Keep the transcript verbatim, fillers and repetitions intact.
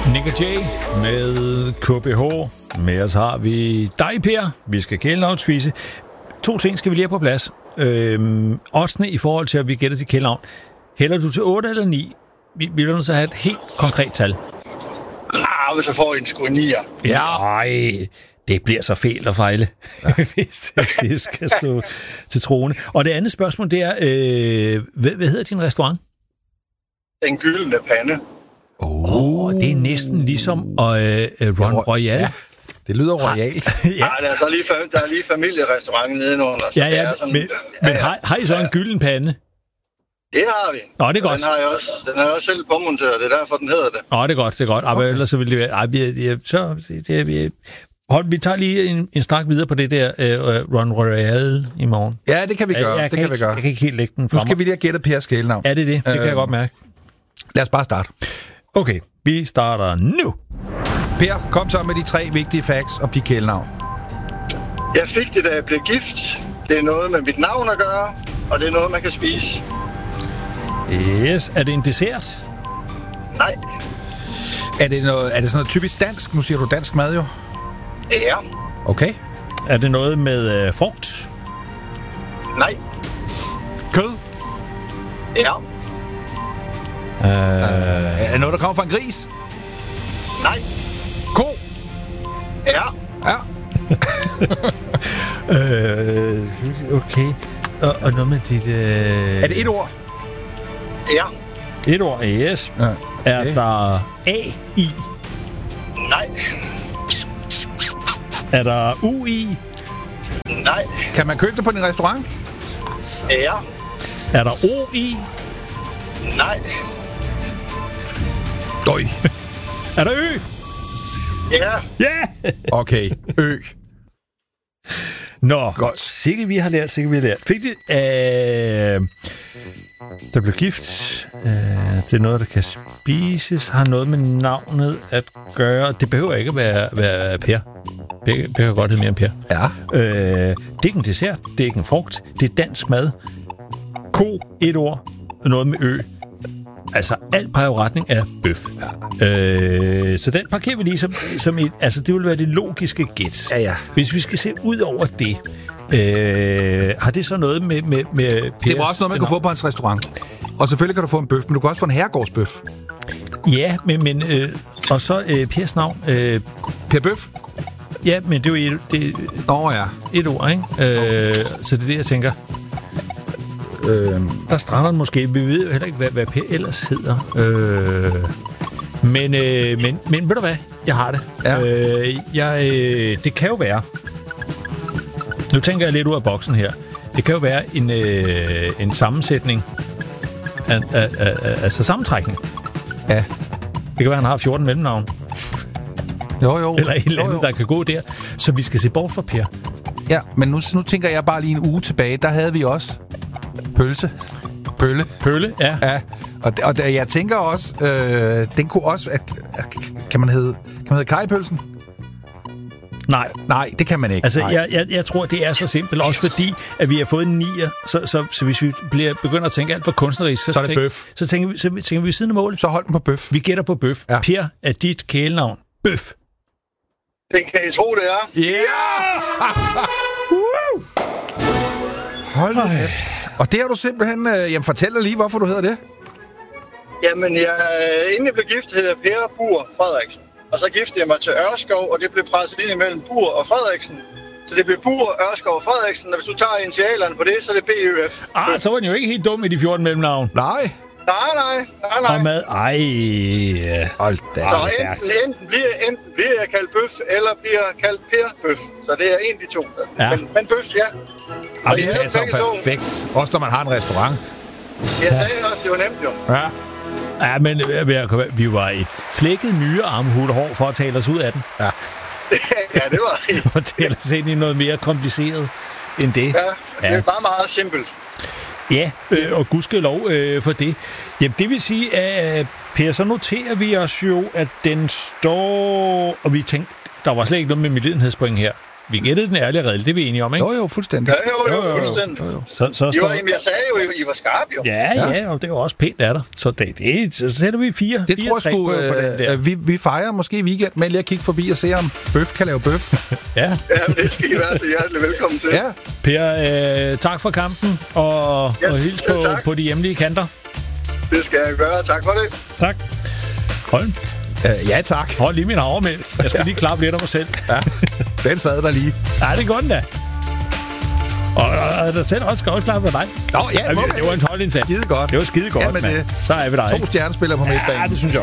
Nick og Jay med K B H. Med os har vi dig, Per. Vi skal kælenavnsquizze. To ting skal vi lige have på plads. Øhm, Odsene i forhold til, at vi gætter til kælenavn. Hælder du til otte eller ni? Vi, vi vil nødt til at have et helt konkret tal. Ah, hvis jeg får en sgu nier. Ja. Ej, det bliver så fælt at fejle, ja. Hvis det skal stå til troende. Og det andet spørgsmål, det er, øh, hvad, hvad hedder din restaurant? Den gyldne pande. Åh, oh, det er næsten ligesom øh, Ron Royal. Ja. Det lyder royalt. Ja, ja der, er så lige, der er lige familierestaurant nedenunder. Ja, ja, sådan, men, ja, men ja. Har, har I så en gylden pande? Det har vi. Nå, det er godt. Den har jeg også, den har jeg også selv påmonteret, det er derfor, den hedder det. Nå, det er godt, det er godt. Okay. Ellers så vil det være... Ej, vi, så, det, vi, hold, vi tager lige en, en snak videre på det der uh, Ron Royal i morgen. Ja, det kan vi gøre. Jeg, jeg det kan, kan vi gøre. Jeg kan ikke helt lægge den fra Nu skal mig. Vi lige have gættet Pers skælenavn. Ja, det er det. Det øh, kan jeg godt mærke. Lad os bare starte. Okay, vi starter nu. Per, kom så med de tre vigtige facts om dit kælenavn. Jeg fik det, da jeg blev gift. Det er noget med mit navn at gøre, og det er noget, man kan spise. Yes. Er det en dessert? Nej. Er det, noget, er det sådan noget typisk dansk? Nu siger du dansk mad jo. Ja. Okay. Er det noget med øh, frugt? Nej. Kød? Ja. Uh, er det noget, der kommer fra en gris? Nej. Ko? Ja. Ja. øh, okay. Og, og noget med dit... Øh... Er det et ord? Ja. Et ord, yes. Ja. Okay. Er der A i? Nej. Er der U i? Nej. Kan man købe det på din restaurant? Ja. Er der O i? Nej. Døj. Er der Ø? Ja. Ja! Yeah! Okay, Ø. Nå, godt. Sikke vi har lært, sikke vi har lært. Fik det, øh, der blev gift. Øh, det er noget, der kan spises. Har noget med navnet at gøre. Det behøver ikke at være, være Per. Per, Per kan godt hedde mere end Per. Ja. Øh, det er ikke en dessert. Det er ikke en frugt. Det er dansk mad. Ko, et ord. Noget med Ø. Altså, alt peger jo retning af bøf. Ja. Øh, så den parkerer vi lige som, som et... Altså, det vil være det logiske gæt. Ja, ja. Hvis vi skal se ud over det, øh, har det så noget med... med, med Pers, det var også noget, man kan få på hans restaurant. Og selvfølgelig kan du få en bøf, men du kan også få en herregårdsbøf. Ja, men... men øh, og så øh, Pers navn. Øh, Per Bøf? Ja, men det er jo et, det, oh, ja. et ord, ikke? Øh, så det er det, jeg tænker... Øhm. Der strander den måske. Vi ved jo heller ikke, hvad, hvad Per ellers hedder. Øh. Men, øh, men, men ved du hvad? Jeg har det. Ja. Øh, jeg, øh, det kan jo være... Nu tænker jeg lidt ud af boksen her. Det kan jo være en, øh, en sammensætning. Af, af, af, altså sammentrækning. Ja. Det kan være, han har fjorten mellemnavn. Jo, jo. Eller et eller andet, jo, jo. der kan gå der. Så vi skal se bort fra Per. Ja, men nu, nu tænker jeg bare lige en uge tilbage. Der havde vi også... Pølse. Pølle. Pølle, ja. Ja. Og, og der, jeg tænker også, øh, den kunne også... At, at, kan man hedde... Kan man hedde kajepølsen? Nej. Nej, det kan man ikke. Altså, jeg, jeg, jeg tror, det er så simpelt. Også fordi, at vi har fået en nier. Så, så, så hvis vi bliver, begynder at tænke alt for kunstnerisk, så, så er det tænker, bøf. Så tænker vi, så tænker vi siden af målet. Så hold den på bøf. Vi gætter på bøf. Ja. Per er dit kælenavn. Bøf. Det kan I tro, det er. Ja! Yeah! Woo! Hold da kæft. Og det har du simpelthen... Øh, jamen, fortæl dig lige, hvorfor du hedder det. Jamen, jeg, inden jeg blev gift, hed jeg Per Bur Frederiksen. Og så giftede jeg mig til Ørskov, og det blev presset ind imellem Bur og Frederiksen. Så det blev Bur, Ørskov og Frederiksen, og hvis du tager initialerne på det, så er det B Ø F. Ah, så var den jo ikke helt dum i de fjorten mellemnavn. Nej. Nej, nej, nej, nej. Og mad, ej. Hold da. Så enten, enten, bliver, enten bliver jeg kaldt Bøf, eller bliver jeg kaldt Per Bøf. Så det er en af de to. Ja. Men, men Bøf, ja. Og det er så perfekt. To. Også når man har en restaurant. Jeg sagde også, det var nemt jo. Ja. Ja, men vi var et flækket nye armhulehår for at tale os ud af den. Ja, ja det var det. Og tale os ind i noget mere kompliceret end det. Ja, det er bare meget simpelt. Ja, øh, og gudskelov øh, for det. Jamen, det vil sige, at Per, så noterer vi os jo, at den står... Og vi tænkte, der var slet ikke noget med medlidenhedspoint her. vi gættede den ærlige redel, det er vi enige om, ikke? Jo, jo, fuldstændig. Ja, jo, jo, jo, jo, fuldstændig. Jo, jo. Så, så I står... var, jamen, jeg sagde jo, I var skarpe jo. Ja, ja, ja, og det er jo også pænt af dig. Så det, det, så sætter vi fire, Det fire tror jeg tre sgu, på, på den der. øh, vi, vi fejrer måske i weekend med lige at kigge forbi og se, om bøf kan lave bøf. Ja. Ja, det skal I være så hjertelig velkommen til. Ja, Per, øh, tak for kampen, og, Ja, og hils ja, på, tak. på de hjemlige kanter. Det skal jeg gøre. Tak for det. Tak. Hold, øh, ja tak. hold lige min havremælk. Jeg skal lige klappe lidt af mig selv. Ja, den sad der lige. Ja, det går den da. Og, og, og der selv også skal også klappe af dig. Nå, ja, Ja, det var en holdindsats. Skide godt. Det var skide godt, Jamen, mand. det- Så er vi der, To ikke? stjernespillere på midtbanen. Ja, det synes jeg